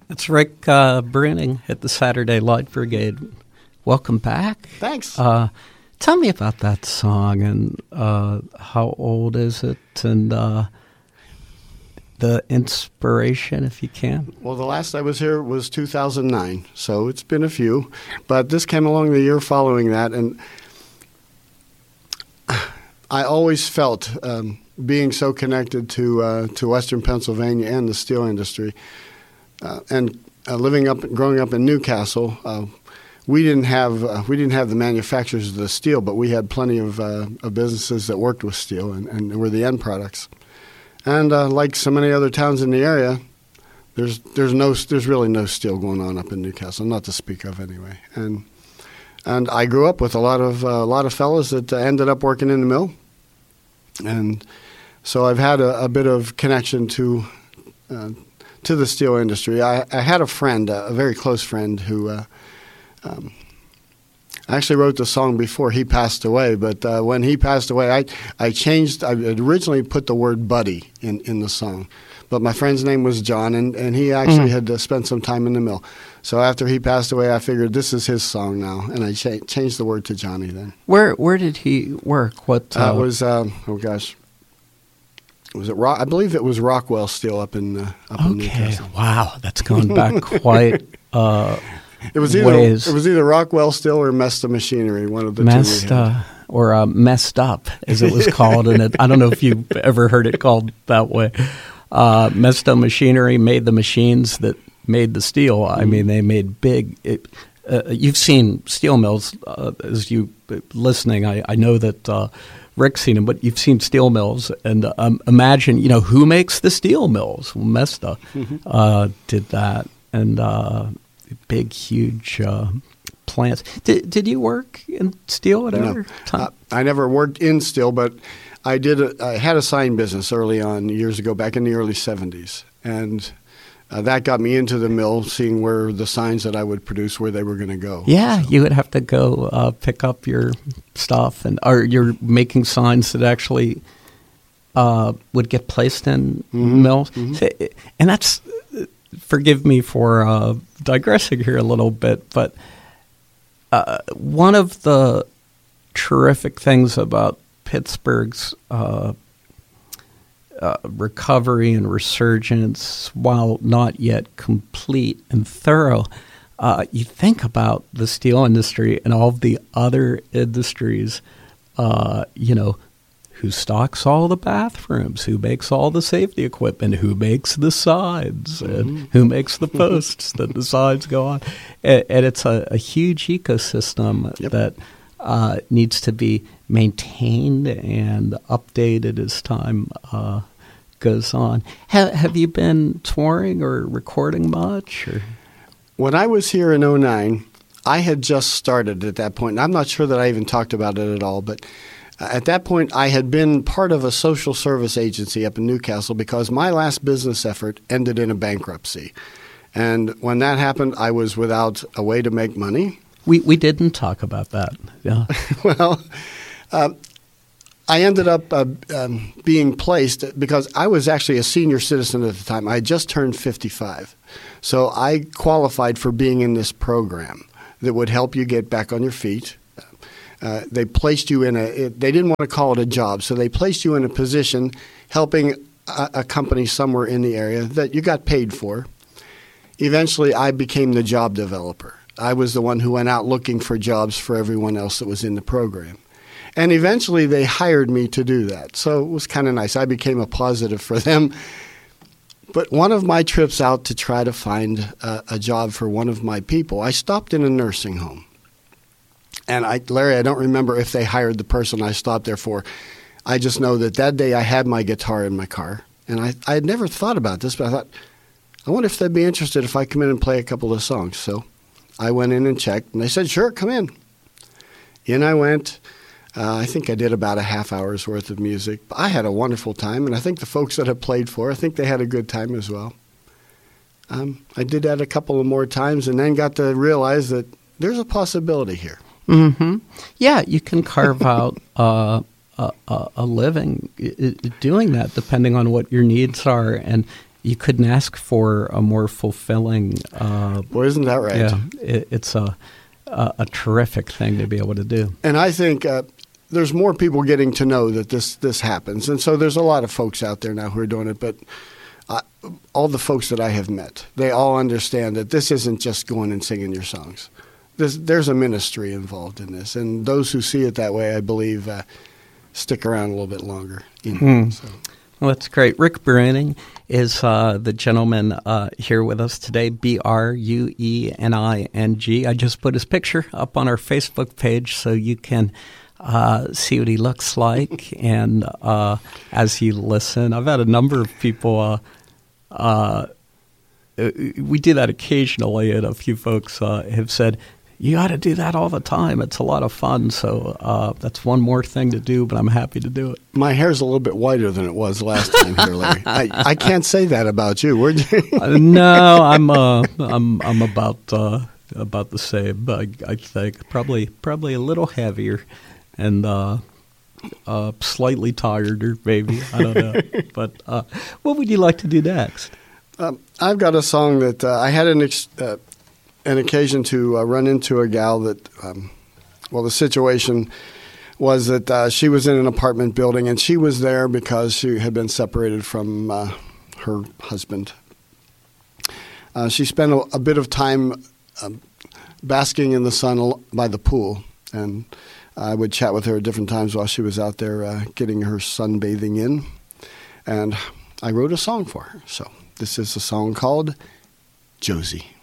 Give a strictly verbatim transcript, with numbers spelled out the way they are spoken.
It's Rick uh, Bruning at the Saturday Light Brigade. Welcome back. Thanks. Uh, tell me about that song and uh, how old is it and uh, the inspiration, if you can. Well, the last I was here was two thousand nine, so it's been a few. But this came along the year following that, and I always felt, um, being so connected to uh, to Western Pennsylvania and the steel industry, uh, and uh, living up, growing up in Newcastle, uh, we didn't have uh, we didn't have the manufacturers of the steel, but we had plenty of, uh, of businesses that worked with steel and, and were the end products. And uh, like so many other towns in the area, there's there's no there's really no steel going on up in Newcastle, not to speak of anyway. And and I grew up with a lot of uh, a lot of fellas that uh, ended up working in the mill, and so I've had a, a bit of connection to uh, to the steel industry. I, I had a friend, uh, a very close friend, who uh, um, I actually wrote the song before he passed away, but uh, when he passed away, I, I changed, I originally put the word buddy in, in the song, but my friend's name was John, and, and he actually mm. had uh, spent some time in the mill. So after he passed away, I figured this is his song now, and I cha- changed the word to Johnny then. Where where did he work? What uh, uh, was, um, oh gosh, was it Rock? I believe it was Rockwell Steel up in, uh, up in Newcastle. Okay, wow, that's going back quite... Uh, It was either ways. it was either Rockwell Steel or Mesta Machinery, one of the Mesta, two. Mesta or uh, Messed Up, as it was called, and it, I don't know if you've ever heard it called that way. Uh, Mesta Machinery made the machines that made the steel. I mean, they made big. It, uh, you've seen steel mills, uh, as you listening. I, I know that uh, Rick's seen them, but you've seen steel mills, and um, imagine, you know, who makes the steel mills? Well, Mesta mm-hmm. uh, did that, and. Uh, Big, huge uh, plants. Did did you work in steel at no. other time? Uh, I never worked in steel, but I did. A, I had a sign business early on, years ago, back in the early seventies, and uh, that got me into the mill, seeing where the signs that I would produce, where they were going to go. Yeah, so. You would have to go uh, pick up your stuff, and or you're making signs that actually uh, would get placed in mm-hmm. mills, mm-hmm. and that's. Forgive me for uh, digressing here a little bit, but uh, one of the terrific things about Pittsburgh's uh, uh, recovery and resurgence, while not yet complete and thorough, uh, you think about the steel industry and all of the other industries, uh, you know, who stocks all the bathrooms, who makes all the safety equipment, who makes the sides, mm-hmm. and who makes the posts that the sides go on. And, and it's a, a huge ecosystem yep. that uh, needs to be maintained and updated as time uh, goes on. Ha- have you been touring or recording much? Or? When I was here in oh nine, I had just started at that point. And I'm not sure that I even talked about it at all, but at that point, I had been part of a social service agency up in Newcastle because my last business effort ended in a bankruptcy. And when that happened, I was without a way to make money. We we didn't talk about that. Yeah. well, uh, I ended up uh, um, being placed because I was actually a senior citizen at the time. I had just turned fifty-five. So I qualified for being in this program that would help you get back on your feet. Uh, they placed you in a it, – they didn't want to call it a job, so they placed you in a position helping a, a company somewhere in the area that you got paid for. Eventually, I became the job developer. I was the one who went out looking for jobs for everyone else that was in the program. And eventually, they hired me to do that, so it was kind of nice. I became a positive for them. But one of my trips out to try to find a, a job for one of my people, I stopped in a nursing home. And I, Larry, I don't remember if they hired the person I stopped there for. I just know that that day I had my guitar in my car. And I, I had never thought about this, but I thought, I wonder if they'd be interested if I come in and play a couple of songs. So I went in and checked, and they said, sure, come in. In I went. Uh, I think I did about a half hour's worth of music. I had a wonderful time, and I think the folks that I played for, I think they had a good time as well. Um, I did that a couple of more times and then got to realize that there's a possibility here. Mm-hmm. Yeah, you can carve out uh, a, a living doing that, depending on what your needs are, and you couldn't ask for a more fulfilling. Uh, Boy, isn't that right? Yeah, it, it's a, a a terrific thing to be able to do. And I think uh, there's more people getting to know that this this happens, and so there's a lot of folks out there now who are doing it. But uh, all the folks that I have met, they all understand that this isn't just going and singing your songs. There's, there's a ministry involved in this, and those who see it that way, I believe, uh, stick around a little bit longer. You know, hmm. so. Well, that's great. Rick Bruening is uh, the gentleman uh, here with us today, B R U E N I N G. I just put his picture up on our Facebook page so you can uh, see what he looks like. And uh, as you listen, I've had a number of people, uh, uh, we do that occasionally, and a few folks uh, have said, you got to do that all the time. It's a lot of fun. So uh, that's one more thing to do, but I'm happy to do it. My hair's a little bit whiter than it was last time here, Larry. I, I can't say that about you. Would you? uh, no, I'm uh, I'm I'm about uh, about the same. I, I think probably probably a little heavier and uh, uh, slightly tireder, maybe. I don't know. But uh, what would you like to do next? Um, I've got a song that uh, I had an. Ex- uh, an occasion to uh, run into a gal that, um, well, the situation was that uh, she was in an apartment building, and she was there because she had been separated from uh, her husband. Uh, she spent a, a bit of time uh, basking in the sun by the pool, and I would chat with her at different times while she was out there uh, getting her sunbathing in, and I wrote a song for her. So this is a song called Josie.